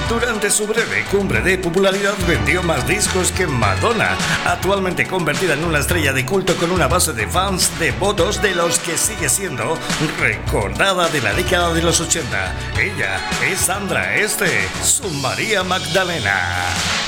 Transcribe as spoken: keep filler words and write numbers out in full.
Durante su breve cumbre de popularidad vendió más discos que Madonna, actualmente convertida en una estrella de culto con una base de fans devotos de los que sigue siendo recordada de la década de los ochenta. Ella es Sandra Este, su María Magdalena.